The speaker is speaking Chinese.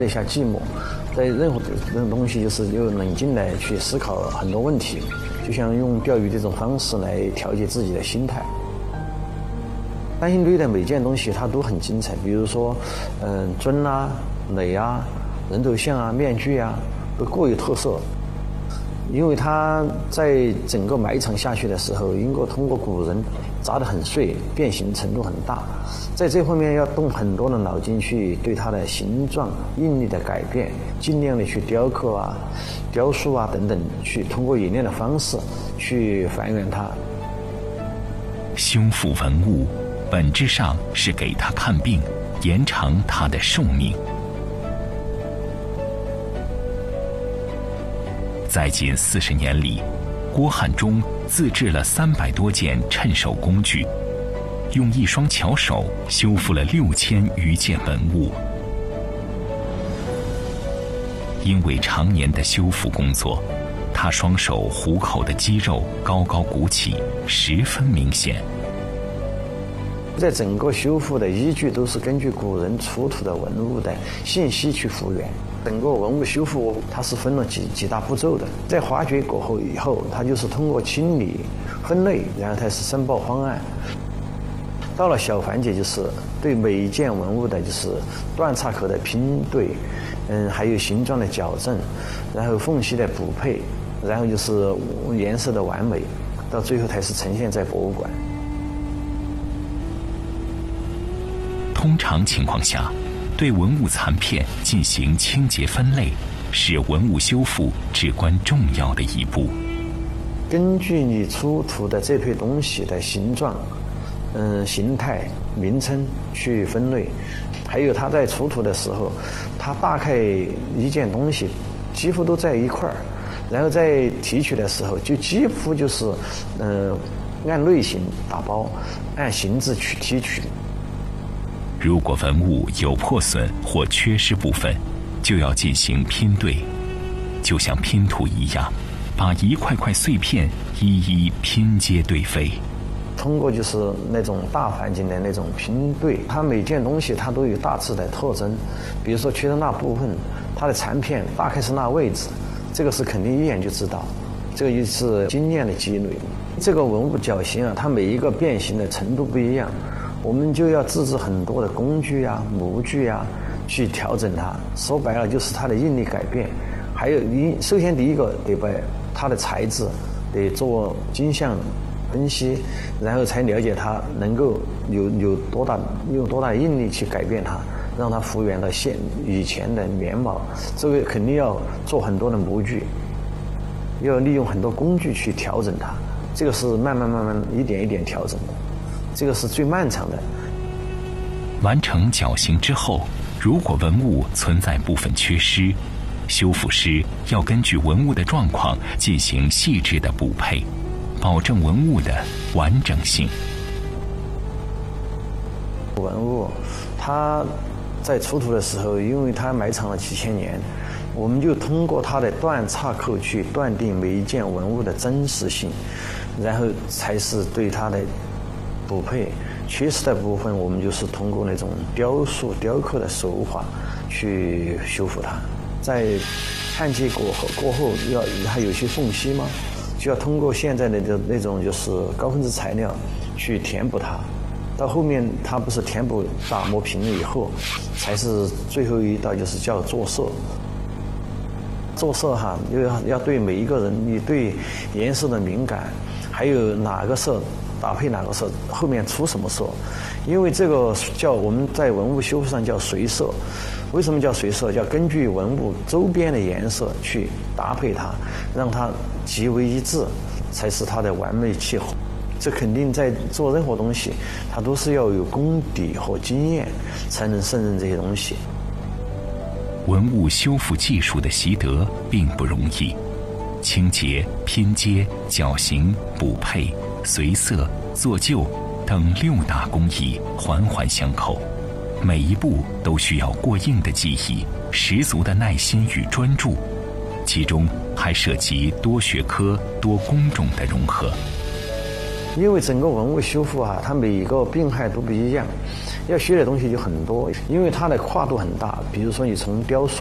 一下寂寞，在任何东西就是有冷静的去思考很多问题，就像用钓鱼这种方式来调节自己的心态。单星堆的每件东西它都很精彩，比如说，尊啊、垒啊、人头像啊、面具啊，都各有特色。因为它在整个埋藏下去的时候，应该通过古人砸得很碎，变形程度很大，在这方面要动很多的脑筋去对它的形状、应力的改变，尽量的去雕刻啊、雕塑啊等等，去通过冶炼的方式去还原它。 修复文物，本质上是给它看病，延长它的寿命。在近40年里，郭汉中自制了300多件趁手工具，用一双巧手修复了6000余件文物。因为常年的修复工作，他双手虎口的肌肉高高鼓起，十分明显。 在整个修复的依据都是根据古人出土的文物的信息去复原。整个文物修复它是分了几大步骤的，在发掘过后以后，它就是通过清理、分类，然后它是申报方案。到了小环节，就是对每一件文物的就是断岔口的拼对，还有形状的矫正，然后缝隙的补配，然后就是颜色的完美，到最后才是呈现在博物馆。 通常情况下，对文物残片进行清洁分类，是文物修复至关重要的一步。 根据你出土的这堆东西的形状、形态、名称去分类，还有它在出土的时候，它大概一件东西几乎都在一块儿，然后在提取的时候就几乎就是按类型打包，按形制去提取。 如果文物有破损或缺失部分，就要进行拼对，就像拼图一样，把一块块碎片一一拼接对飞。 通过就是那种大环境的那种拼对，它每件东西它都有大致的特征，比如说缺的那部分，它的残片大概是那位置，这个是肯定一眼就知道，这个就是经验的积累。这个文物绞刑啊，它每一个变形的程度不一样，我们就要自制很多的工具啊、模具啊，去调整它。说白了就是它的应力改变。还有首先第一个得把它的材质得做精项分析，然后才了解它能够有多大的应力去改变它，让它复原到以前的面貌。这个肯定要做很多的模具，要利用很多工具去调整它。这个是慢慢一点一点调整的。这个是最漫长的。 完成绞刑之后，如果文物存在部分缺失，修复师要根据文物的状况进行细致的补配，保证文物的完整性。 文物它在出土的时候，因为它埋藏了几千年，我们就通过它的断岔口去断定每一件文物的真实性，然后才是对它的补配。缺失的部分，我们就是通过那种雕塑、雕刻的手法去修复它。在焊接过后，还有些缝隙嘛，就要通过现在的那种就是高分子材料去填补它。到后面它不是填补打磨平了以后，才是最后一道就是叫做色。做色哈，要对每一个人，你对颜色的敏感，还有哪个色搭配哪个色，后面出什么色，因为这个叫我们在文物修复上叫随色。为什么叫随色？叫根据文物周边的颜色去搭配它，让它极为一致，才是它的完美契合。这肯定在做任何东西，它都是要有功底和经验才能胜任这些东西。 文物修复技术的习得并不容易，清洁、拼接、绞刑、补配、随色、做旧等6大工艺环环相扣，每一步都需要过硬的技艺、十足的耐心与专注，其中还涉及多学科、多工种的融合。 因为整个文物修复它每一个病害都不一样，要学的东西就很多，因为它的跨度很大。比如说你从雕塑